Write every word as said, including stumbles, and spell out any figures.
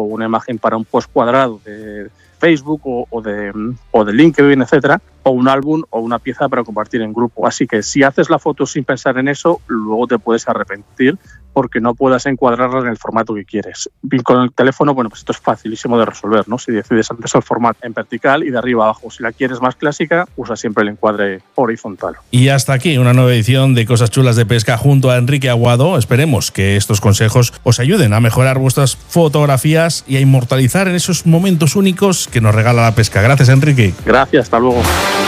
o una imagen para un post cuadrado de Facebook o, o, de, o de LinkedIn, etcétera, o un álbum o una pieza para compartir en grupo. Así que si haces la foto sin pensar en eso, luego te puedes arrepentir porque no puedas encuadrarla en el formato que quieres. Y con el teléfono, bueno, pues esto es facilísimo de resolver, ¿no? Si decides antes el formato en vertical y de arriba abajo. Si la quieres más clásica, usa siempre el encuadre horizontal. Y hasta aquí una nueva edición de Cosas Chulas de Pesca junto a Enrique Aguado. Esperemos que estos consejos os ayuden a mejorar vuestras fotografías y a inmortalizar en esos momentos únicos que nos regala la pesca. Gracias, Enrique. Gracias, hasta luego.